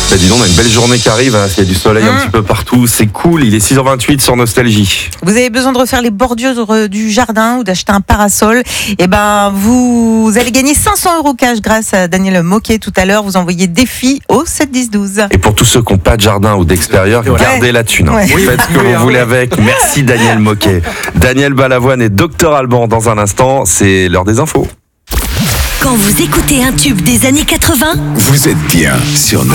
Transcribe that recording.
Dis donc, on a une belle journée qui arrive, hein. Il y a du soleil un petit peu partout, c'est cool, il est 6h28 sur Nostalgie. Vous avez besoin de refaire les bordures du jardin ou d'acheter un parasol, vous allez gagner 500 € cash grâce à Daniel Moquet tout à l'heure. Vous envoyez défi au 7 10 12. Et pour tous ceux qui n'ont pas de jardin ou d'extérieur, gardez la thune. Ouais. Faites ce que vous voulez avec. Merci Daniel Moquet. Daniel Balavoine et Dr Alban dans un instant, c'est l'heure des infos. Quand vous écoutez un tube des années 80, Vous êtes bien sur